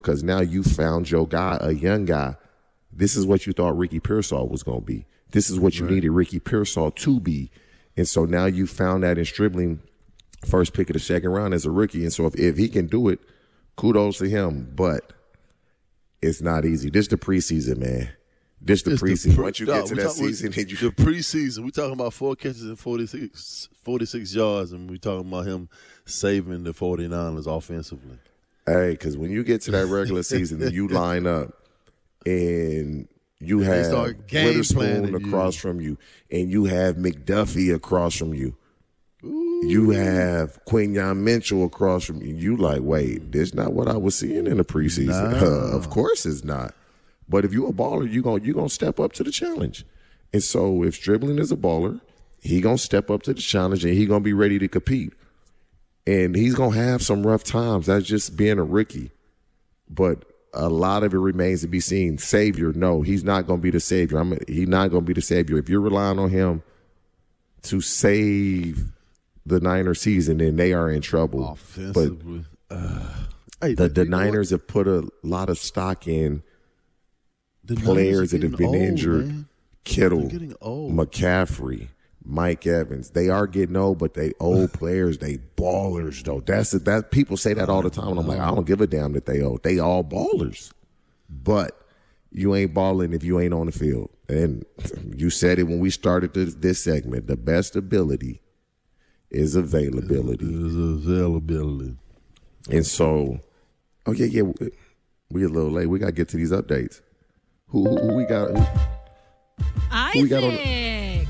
because now you found your guy, a young guy. This is what you thought Ricky Pearsall was going to be. This is what you needed Ricky Pearsall to be. And so now you found that in Stribling, first pick of the second round as a rookie. And so if he can do it, kudos to him. But it's not easy. This is the preseason, man. This is the preseason. Once you get to that season, the preseason, we talking about 4 catches and 46 yards, and we talking about him saving the 49ers offensively. Hey, because when you get to that regular season and you line up and you have Witherspoon across from you and you have McDuffie across from you, you have Quinyon Mitchell across from you, you like, wait, this is not what I was seeing in the preseason. No. Of course it's not. But if you're a baller, you're gonna step up to the challenge. And so if Stribling is a baller, he going to step up to the challenge and he going to be ready to compete. And he's going to have some rough times. That's just being a rookie. But a lot of it remains to be seen. Savior, no, he's not going to be the savior. He's not going to be the savior. If you're relying on him to save the Niners season, then they are in trouble. Offensively. But the Niners have put a lot of stock in players that have been injured. Man. Kittle, McCaffrey, Mike Evans. They are getting old, but they old players. They ballers, though. That people say that all the time, and I'm like, I don't give a damn that they old. They all ballers. But you ain't balling if you ain't on the field. And you said it when we started this segment. The best ability is availability. And so, we a little late. We got to get to these updates. Who we got? Isaac. We got on.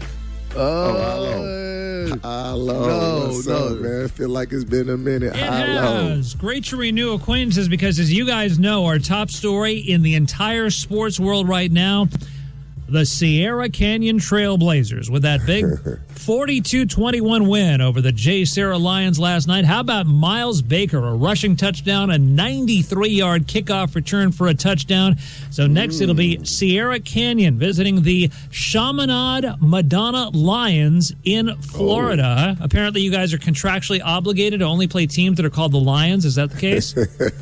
Hello. What's up, man? I feel like it's been a minute. It has. Great to renew acquaintances because, as you guys know, our top story in the entire sports world right now, the Sierra Canyon Trailblazers with that big 42-21 win over the J-Sarah Lions last night. How about Miles Baker, a rushing touchdown, a 93-yard kickoff return for a touchdown. So next it'll be Sierra Canyon visiting the Chaminade Madonna Lions in Florida. Apparently you guys are contractually obligated to only play teams that are called the Lions. Is that the case?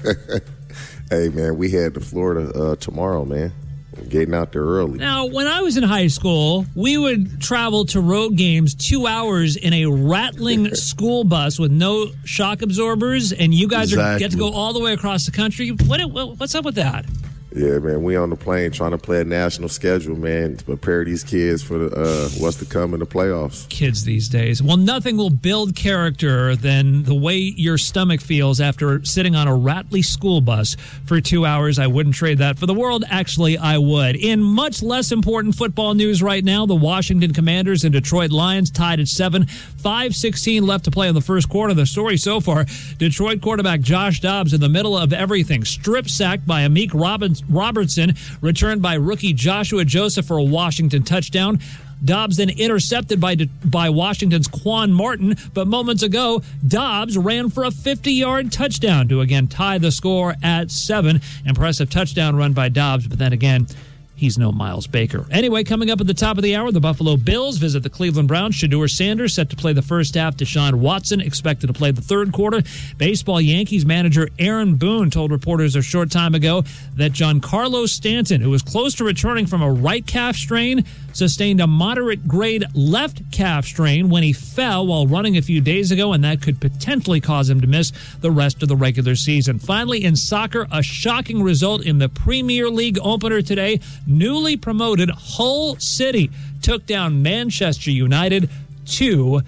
Hey, man, we head to Florida tomorrow, man. Getting out there early. Now, when I was in high school, we would travel to road games 2 hours in a rattling school bus with no shock absorbers, and you guys get to go all the way across the country. What's up with that? Yeah, man, we on the plane trying to play a national schedule, man, to prepare these kids for what's to come in the playoffs. Kids these days. Well, nothing will build character than the way your stomach feels after sitting on a rattly school bus for 2 hours. I wouldn't trade that for the world. Actually, I would. In much less important football news right now, the Washington Commanders and Detroit Lions tied at 7. 5:16 left to play in the first quarter. The story so far, Detroit quarterback Josh Dobbs in the middle of everything. Strip sacked by Amik Robertson, returned by rookie Joshua Joseph for a Washington touchdown. Dobbs then intercepted by Washington's Quan Martin, but moments ago, Dobbs ran for a 50-yard touchdown to again tie the score at 7. Impressive touchdown run by Dobbs, but then again, he's no Miles Baker. Anyway, coming up at the top of the hour, the Buffalo Bills visit the Cleveland Browns. Shedeur Sanders set to play the first half. Deshaun Watson expected to play the third quarter. Baseball Yankees manager Aaron Boone told reporters a short time ago that Giancarlo Stanton, who was close to returning from a right calf strain, sustained a moderate-grade left calf strain when he fell while running a few days ago, and that could potentially cause him to miss the rest of the regular season. Finally, in soccer, a shocking result in the Premier League opener today. Newly promoted Hull City took down Manchester United 2-0.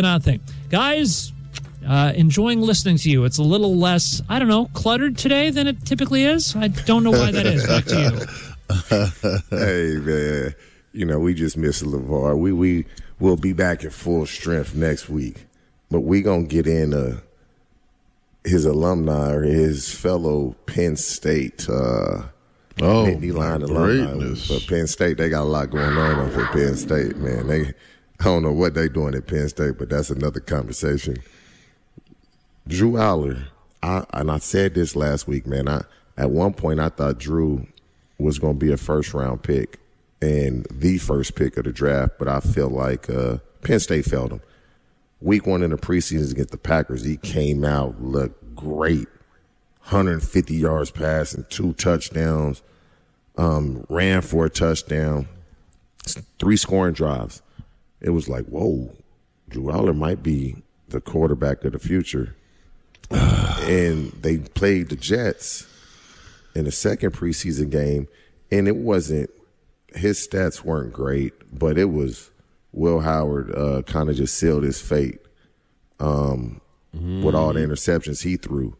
Guys, enjoying listening to you. It's a little less, cluttered today than it typically is. I don't know why that is. Back to you. Hey, man. We just miss LeVar. We will be back at full strength next week. But we going to get in his alumni or his fellow Penn State Nittany Lion alumni. But Penn State, they got a lot going on for Penn State, man. I don't know what they doing at Penn State, but that's another conversation. Drew Aller, I said this last week, man. At one point, I thought Drew was going to be a first-round pick and the first pick of the draft, but I feel like Penn State failed him. Week 1 in the preseason against the Packers, he came out, looked great. 150 yards passing, 2 touchdowns, ran for a touchdown, 3 scoring drives. It was like, whoa, Drew Aller might be the quarterback of the future. And they played the Jets in the second preseason game, and it wasn't – his stats weren't great, but it was Will Howard kind of just sealed his fate with all the interceptions he threw.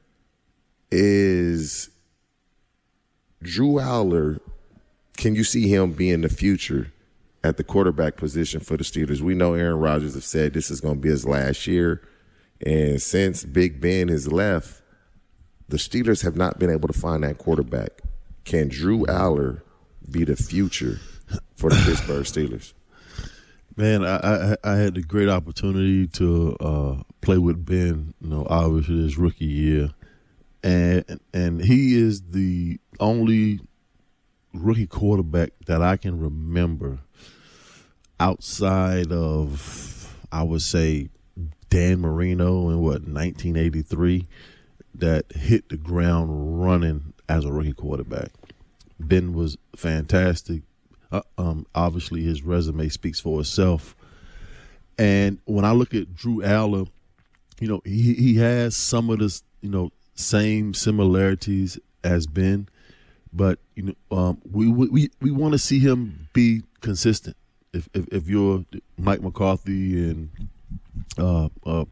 Is Drew Aller – can you see him being the future at the quarterback position for the Steelers? We know Aaron Rodgers has said this is going to be his last year. And since Big Ben has left, the Steelers have not been able to find that quarterback. Can Drew Aller be the future for the Pittsburgh Steelers? Man, I had the great opportunity to play with Ben, obviously his rookie year. And he is the only rookie quarterback that I can remember outside of, I would say, Dan Marino in 1983 that hit the ground running as a rookie quarterback. Ben was fantastic. Obviously, his resume speaks for itself. And when I look at Drew Aller, he has some of the same similarities as Ben, but we want to see him be consistent. If you're Mike McCarthy and Omar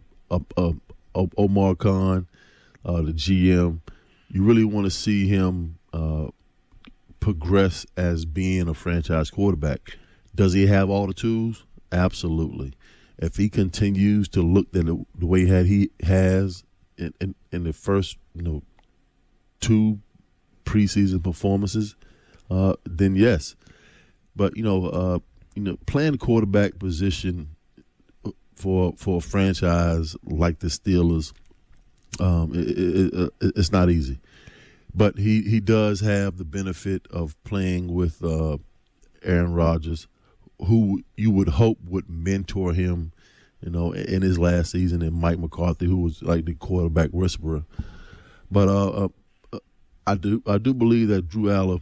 Khan, the GM, you really want to see him progress as being a franchise quarterback. Does he have all the tools? Absolutely. If he continues to look at the way he has in the first 2 preseason performances, then yes. But playing the quarterback position for a franchise like the Steelers, it's not easy. But he does have the benefit of playing with Aaron Rodgers, who you would hope would mentor him, in his last season, and Mike McCarthy, who was like the quarterback whisperer. But I do believe that Drew Aller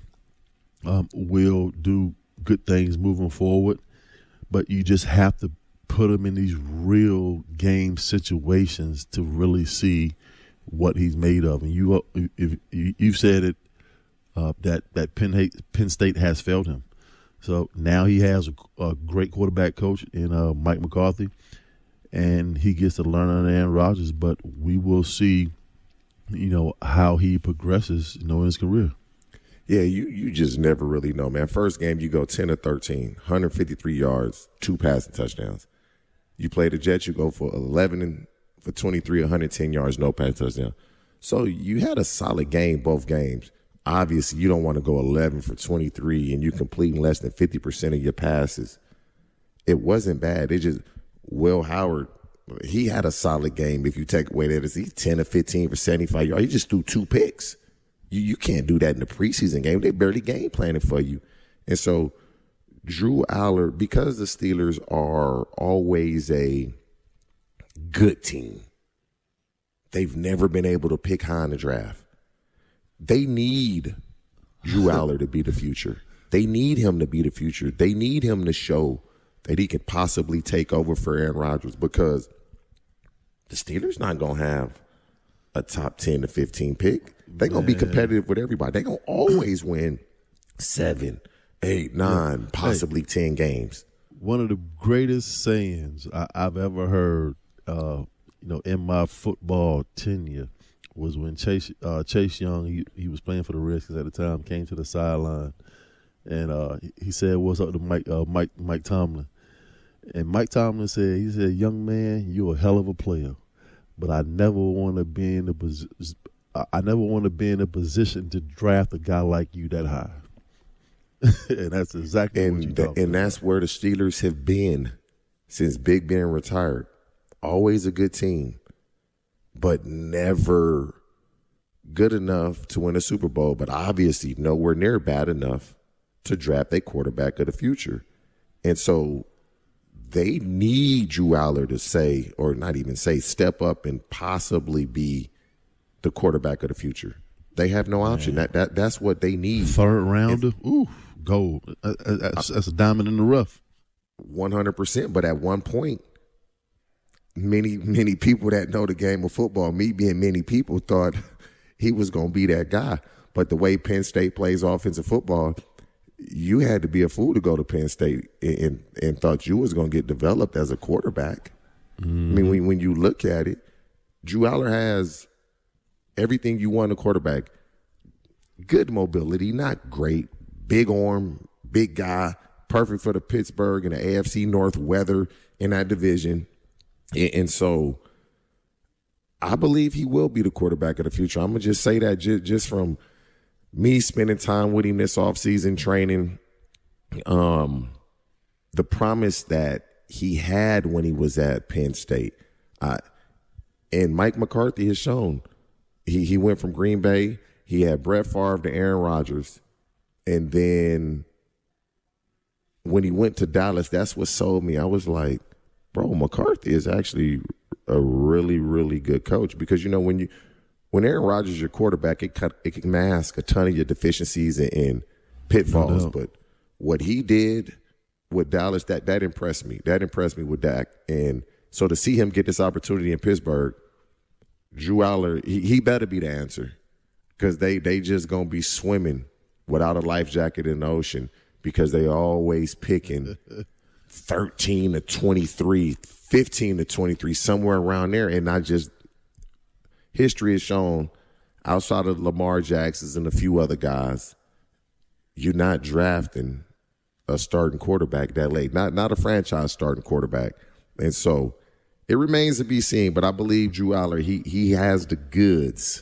will do good things moving forward. But you just have to put him in these real game situations to really see what he's made of. And you've said it, that Penn State has failed him. So now he has a great quarterback coach in Mike McCarthy, and he gets to learn on Aaron Rodgers. But we will see, how he progresses, in his career. Yeah, you just never really know, man. First game, you go 10 of 13, 153 yards, 2 passing touchdowns. You play the Jets, you go for 11 for 23, 110 yards, no passing touchdown. So you had a solid game both games. Obviously, you don't want to go 11 for 23 and you completing less than 50% of your passes. It wasn't bad. It just Will Howard, he had a solid game. If you take away that, he's 10 of 15 for 75 yards. He just threw 2 picks. You can't do that in the preseason game. They barely game planning for you. And so Drew Aller, because the Steelers are always a good team, they've never been able to pick high in the draft. They need Drew Aller to be the future. They need him to be the future. They need him to show that he could possibly take over for Aaron Rodgers, because the Steelers not going to have a top 10 to 15 pick. They're going to be competitive with everybody. They're going to always win 7, 8, 9, possibly 10 games. One of the greatest sayings I've ever heard, in my football tenure was when Chase Young, he was playing for the Redskins at the time, came to the sideline, and he said, "What's up to Mike Tomlin?" And Mike Tomlin said, "Young man, you're a hell of a player, but I never want to be in a position to draft a guy like you that high." And that's exactly what you're talking about. And that's where the Steelers have been since Big Ben retired. Always a good team, but never good enough to win a Super Bowl, but obviously nowhere near bad enough to draft a quarterback of the future. And so they need Drew Aller to say, or not even say, step up and possibly be the quarterback of the future. They have no option. That's what they need. Third rounder, gold. That's a diamond in the rough. 100%. But at one point, many people that know the game of football, me being many people, thought he was going to be that guy. But the way Penn State plays offensive football, you had to be a fool to go to Penn State and thought you was going to get developed as a quarterback. Mm-hmm. I mean, when you look at it, Drew Aller has everything you want in a quarterback. Good mobility, not great. Big arm, big guy, perfect for the Pittsburgh and the AFC North weather in that division. And so I believe he will be the quarterback of the future. I'm going to just say that just from me spending time with him this offseason training, the promise that he had when he was at Penn State. And Mike McCarthy has shown. He went from Green Bay. He had Brett Favre to Aaron Rodgers. And then when he went to Dallas, that's what sold me. I was like, bro, McCarthy is actually a really, really good coach. Because, when Aaron Rodgers is your quarterback, it can mask a ton of your deficiencies and pitfalls. No. But what he did with Dallas, that impressed me. That impressed me with Dak. And so to see him get this opportunity in Pittsburgh, Drew Aller, he better be the answer, because they just going to be swimming without a life jacket in the ocean, because they always picking 13 to 23, 15 to 23, somewhere around there. And not just – history has shown, outside of Lamar Jacksons and a few other guys, you're not drafting a starting quarterback that late, not a franchise starting quarterback. And so – it remains to be seen, but I believe Drew Aller, he has the goods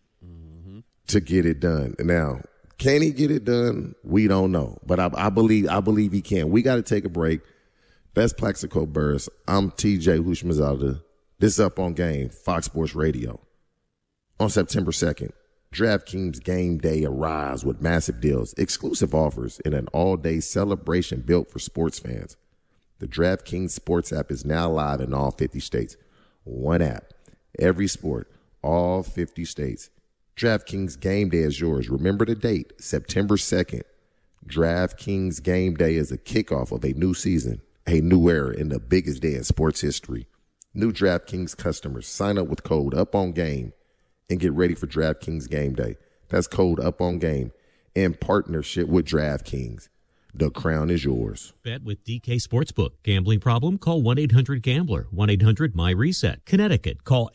to get it done. Now, can he get it done? We don't know, but I believe he can. We got to take a break. That's Plaxico Burress. I'm TJ Houshmandzadeh. This is Up on Game, Fox Sports Radio. On September 2nd, DraftKings Game Day arrives with massive deals, exclusive offers, and an all-day celebration built for sports fans. The DraftKings Sports app is now live in all 50 states. One app, every sport, all 50 states. DraftKings Game Day is yours. Remember the date, September 2nd. DraftKings Game Day is a kickoff of a new season, a new era, in the biggest day in sports history. New DraftKings customers, sign up with code UPONGAME and get ready for DraftKings Game Day. That's code UPONGAME in partnership with DraftKings. The crown is yours. Bet with DK Sportsbook. Gambling problem? Call 1-800-GAMBLER. 1-800-MY-RESET. Connecticut. Call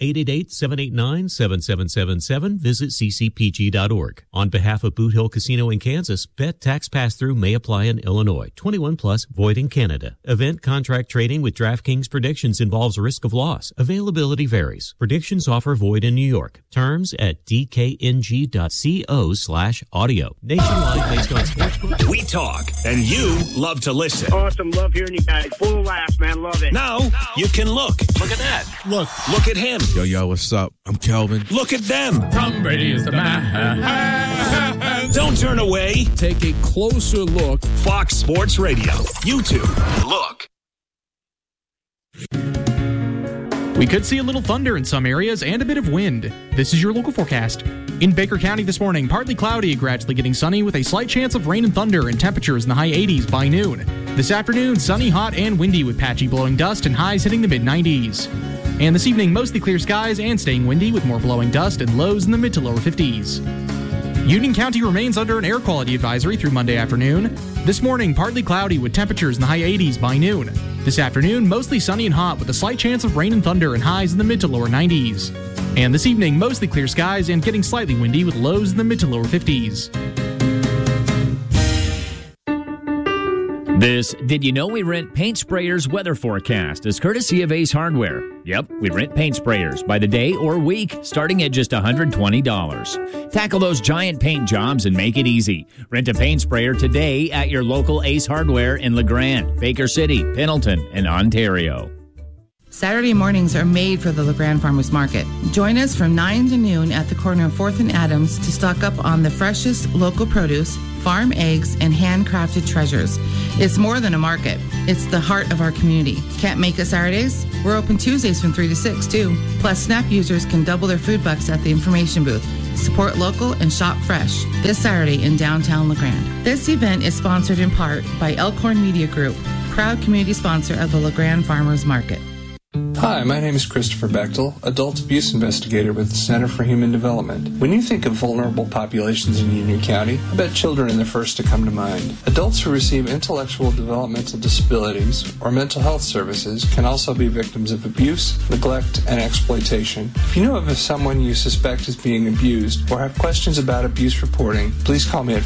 888-789-7777. Visit ccpg.org. On behalf of Boot Hill Casino in Kansas, bet tax pass-through may apply in Illinois. 21 plus, void in Canada. Event contract trading with DraftKings Predictions involves risk of loss. Availability varies. Predictions offer void in New York. Terms at dkng.co/audio. Nationwide based on sportsbook. We talk, and you love to listen. Awesome. Love hearing you guys. Full of laughs, man. Love it. Now you can look. Look at that. Look at him. Yo, what's up? I'm Kelvin. Look at them. Tom Brady is the man. Don't turn away. Take a closer look. Fox Sports Radio. YouTube. Look. We could see a little thunder in some areas and a bit of wind. This is your local forecast. In Baker County this morning, partly cloudy, gradually getting sunny with a slight chance of rain and thunder and temperatures in the high 80s by noon. This afternoon, sunny, hot, and windy with patchy blowing dust and highs hitting the mid-90s. And this evening, mostly clear skies and staying windy with more blowing dust and lows in the mid to lower 50s. Union County remains under an air quality advisory through Monday afternoon. This morning, partly cloudy with temperatures in the high 80s by noon. This afternoon, mostly sunny and hot with a slight chance of rain and thunder and highs in the mid to lower 90s. And this evening, mostly clear skies and getting slightly windy with lows in the mid to lower 50s. This Did You Know We Rent Paint Sprayers weather forecast is courtesy of Ace Hardware. Yep, we rent paint sprayers by the day or week, starting at just $120. Tackle those giant paint jobs and make it easy. Rent a paint sprayer today at your local Ace Hardware in LeGrand, Baker City, Pendleton, and Ontario. Saturday mornings are made for the LeGrand Farmers Market. Join us from 9 to noon at the corner of 4th and Adams to stock up on the freshest local produce, farm eggs, and handcrafted treasures. It's more than a market. It's the heart of our community. Can't make it Saturdays? We're open Tuesdays from 3 to 6, too. Plus, SNAP users can double their food bucks at the information booth. Support local and shop fresh this Saturday in downtown LeGrand. This event is sponsored in part by Elkhorn Media Group, proud community sponsor of the LeGrand Farmers Market. Hi, my name is Christopher Bechtel, adult abuse investigator with the Center for Human Development. When you think of vulnerable populations in Union County, I bet children are the first to come to mind. Adults who receive intellectual developmental disabilities or mental health services can also be victims of abuse, neglect, and exploitation. If you know of someone you suspect is being abused or have questions about abuse reporting, please call me at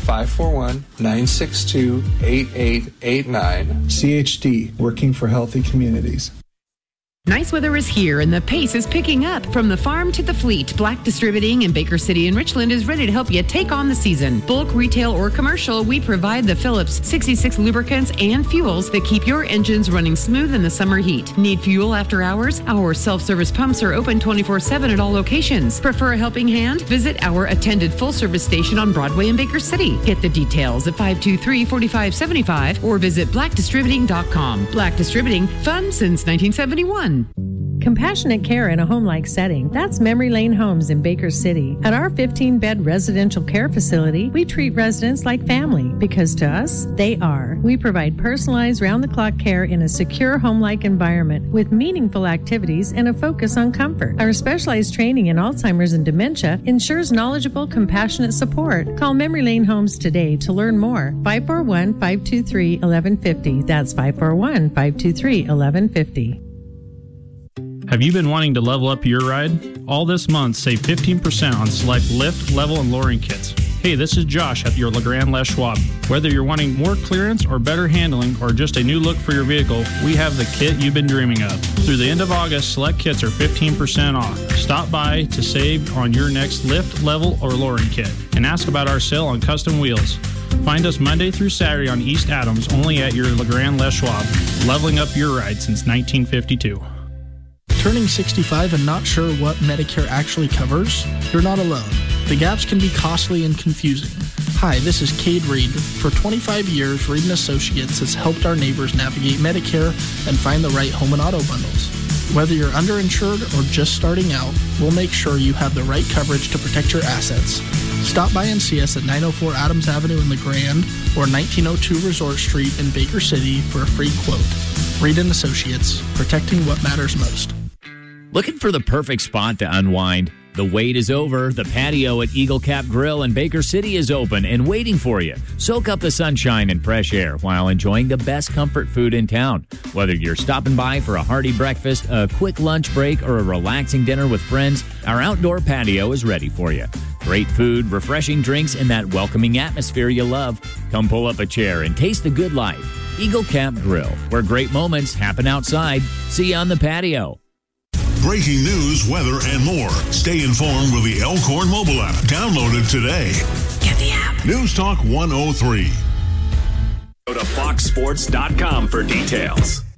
541-962-8889. CHD, Working for Healthy Communities. Nice weather is here and the pace is picking up. From the farm to the fleet, Black Distributing in Baker City and Richland is ready to help you take on the season. Bulk, retail, or commercial, we provide the Phillips 66 lubricants and fuels that keep your engines running smooth in the summer heat. Need fuel after hours? Our self-service pumps are open 24/7 at all locations. Prefer a helping hand? Visit our attended full-service station on Broadway in Baker City. Get the details at 523-4575 or visit blackdistributing.com. Black Distributing, fun since 1971. Compassionate care in a home-like setting. That's Memory Lane Homes in Baker City. At our 15-bed residential care facility, we treat residents like family because to us, they are. We provide personalized round-the-clock care in a secure home-like environment with meaningful activities and a focus on comfort. Our specialized training in Alzheimer's and dementia ensures knowledgeable, compassionate support. Call Memory Lane Homes today to learn more. 541-523-1150. That's 541-523-1150. Have you been wanting to level up your ride? All this month, save 15% on select lift, level, and lowering kits. Hey, this is Josh at your LeGrand Les Schwab. Whether you're wanting more clearance or better handling or just a new look for your vehicle, we have the kit you've been dreaming of. Through the end of August, select kits are 15% off. Stop by to save on your next lift, level, or lowering kit and ask about our sale on custom wheels. Find us Monday through Saturday on East Adams, only at your LeGrand Les Schwab, leveling up your ride since 1952. Turning 65 and not sure what Medicare actually covers? You're not alone. The gaps can be costly and confusing. Hi, this is Cade Reed. For 25 years, Reed & Associates has helped our neighbors navigate Medicare and find the right home and auto bundles. Whether you're underinsured or just starting out, we'll make sure you have the right coverage to protect your assets. Stop by and see us at 904 Adams Avenue in LeGrand or 1902 Resort Street in Baker City for a free quote. Reed & Associates, protecting what matters most. Looking for the perfect spot to unwind? The wait is over. The patio at Eagle Cap Grill in Baker City is open and waiting for you. Soak up the sunshine and fresh air while enjoying the best comfort food in town. Whether you're stopping by for a hearty breakfast, a quick lunch break, or a relaxing dinner with friends, our outdoor patio is ready for you. Great food, refreshing drinks, and that welcoming atmosphere you love. Come pull up a chair and taste the good life. Eagle Cap Grill, where great moments happen outside. See you on the patio. Breaking news, weather, and more. Stay informed with the Elkhorn mobile app. Download it today. Get the app. News Talk 103. Go to foxsports.com for details.